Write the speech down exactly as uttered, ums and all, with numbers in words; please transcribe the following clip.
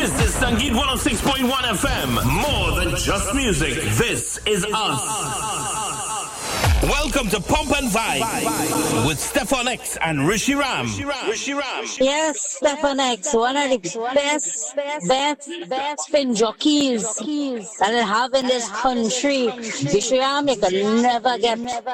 This is Sangeet one oh six point one F M. More than just music. This is us. Welcome to Pump and Vibe with Stefan X and Rishi Ram. Rishi Ram. Yes, Stefan X, one of the best, best, best spin jockeys that I have in this country. Rishi Ram, you can never get